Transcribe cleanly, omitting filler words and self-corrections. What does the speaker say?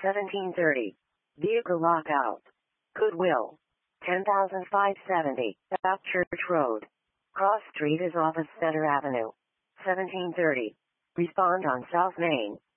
1730. Vehicle lockout. Goodwill. 10,570. South Church Road. Cross Street is off of Center Avenue. 1730. Respond on South Main.